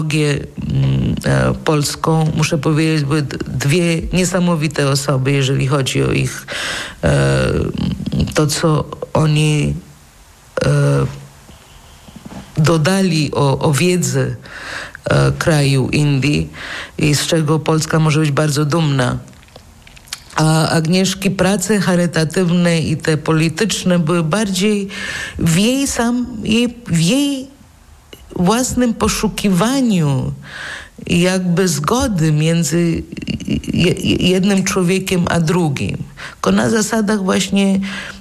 polską, muszę powiedzieć, były dwie niesamowite osoby, jeżeli chodzi o ich to, co oni dodali o wiedzy kraju Indii i z czego Polska może być bardzo dumna. A Agnieszki prace charytatywne i te polityczne były bardziej w jej własnym poszukiwaniu jakby zgody między jednym człowiekiem a drugim. Tylko na zasadach właśnie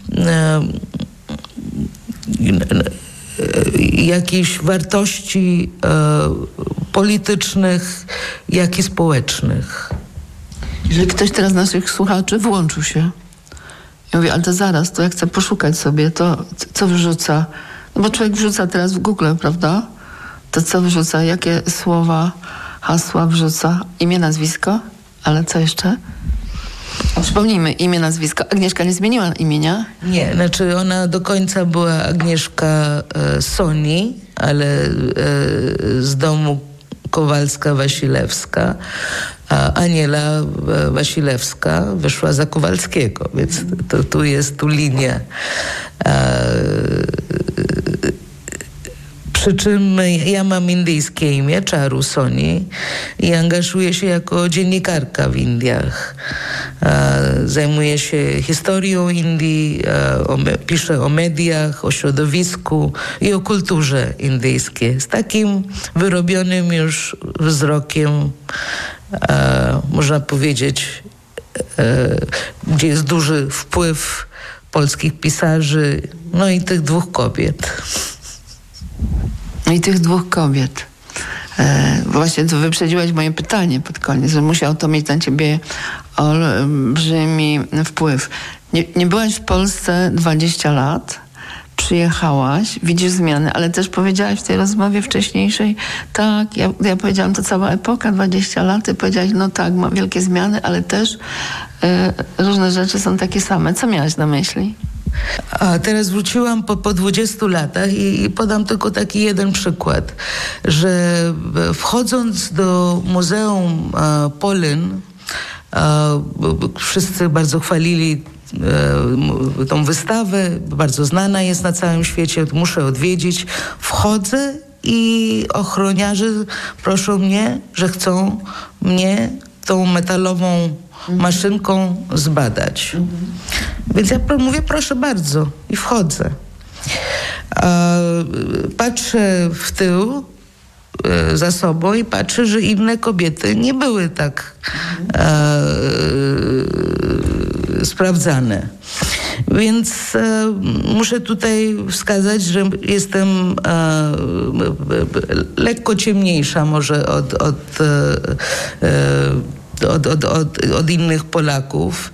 jakichś wartości politycznych, jak i społecznych. Jeżeli ktoś teraz z naszych słuchaczy włączył się i mówi, ale to zaraz, to ja chcę poszukać sobie, to co wrzuca? No bo człowiek wrzuca teraz w Google, prawda? To co wrzuca? Jakie słowa, hasła wrzuca? Imię, nazwisko? Ale co jeszcze? Przypomnijmy, imię, nazwisko. Agnieszka nie zmieniła imienia? Nie, znaczy ona do końca była Agnieszka Soni, ale z domu Kowalska-Wasilewska, a Aniela Wasilewska wyszła za Kowalskiego, więc tu jest linia. Przy czym ja mam indyjskie imię, Charu Soni, i angażuję się jako dziennikarka w Indiach. Zajmuję się historią Indii, piszę o mediach, o środowisku i o kulturze indyjskiej. Z takim wyrobionym już wzrokiem, można powiedzieć, gdzie jest duży wpływ polskich pisarzy, no i tych dwóch kobiet. I tych dwóch kobiet. Właśnie to wyprzedziłaś moje pytanie pod koniec, że musiał to mieć na ciebie olbrzymi wpływ. Nie byłaś w Polsce 20 lat, przyjechałaś, widzisz zmiany, ale też powiedziałaś w tej rozmowie wcześniejszej, tak, ja powiedziałam, to cała epoka, 20 lat, ty powiedziałaś, no tak, ma wielkie zmiany, ale też różne rzeczy są takie same. Co miałaś na myśli? A teraz wróciłam po 20 latach i podam tylko taki jeden przykład, że wchodząc do Muzeum Polin, wszyscy bardzo chwalili tą wystawę, bardzo znana jest na całym świecie, muszę odwiedzić. Wchodzę i ochroniarze proszą mnie, że chcą mnie tą metalową maszynką zbadać. Więc ja mówię, proszę bardzo, i wchodzę. Patrzę w tył za sobą i patrzę, że inne kobiety nie były tak sprawdzane. Więc muszę tutaj wskazać, że jestem lekko ciemniejsza może od innych Polaków.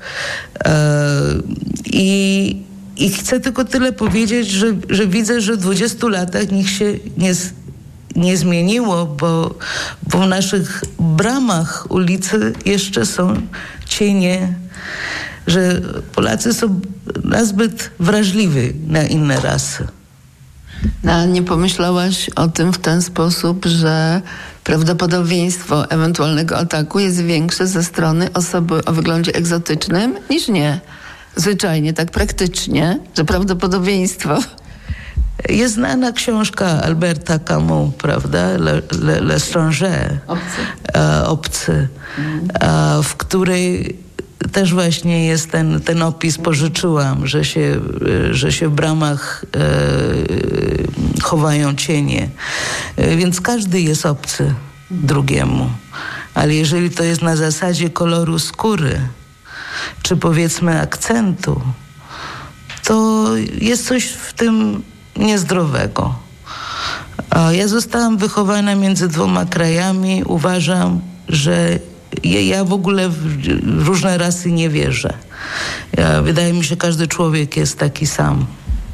I chcę tylko tyle powiedzieć, że widzę, że w 20 latach nikt się nie zmieniło, bo w naszych bramach ulicy jeszcze są cienie, że Polacy są nazbyt wrażliwi na inne rasy. No, nie pomyślałaś o tym w ten sposób, że prawdopodobieństwo ewentualnego ataku jest większe ze strony osoby o wyglądzie egzotycznym niż nie? Zwyczajnie, tak praktycznie, że prawdopodobieństwo... Jest znana książka Alberta Camus, prawda? L'Étranger. Obcy. W której też właśnie jest ten opis, pożyczyłam, że się w bramach chowają cienie. Więc każdy jest obcy drugiemu. Ale jeżeli to jest na zasadzie koloru skóry, czy powiedzmy akcentu, to jest coś w tym niezdrowego. Ja zostałam wychowana między dwoma krajami. Uważam, że ja w ogóle w różne rasy nie wierzę. Wydaje mi się, że każdy człowiek jest taki sam.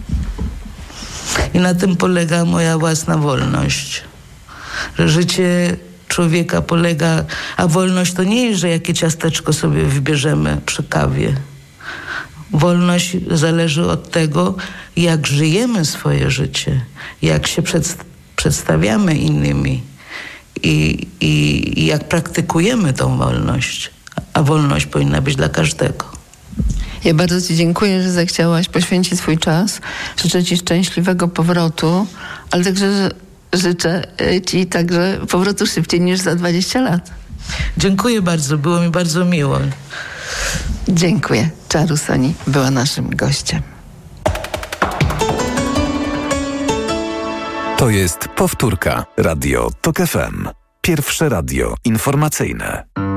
I na tym polega moja własna wolność. Że życie człowieka polega... A wolność to nie jest, że jakie ciasteczko sobie wybierzemy przy kawie. Wolność zależy od tego, jak żyjemy swoje życie, jak się przedstawiamy innymi i jak praktykujemy tą wolność, a wolność powinna być dla każdego. Ja bardzo Ci dziękuję, że zechciałaś poświęcić swój czas. Życzę Ci szczęśliwego powrotu, ale także życzę Ci także powrotu szybciej niż za 20 lat. Dziękuję bardzo, było mi bardzo miło. Dziękuję. Czaru Soni była naszym gościem. To jest powtórka. Radio TOK FM. Pierwsze radio informacyjne.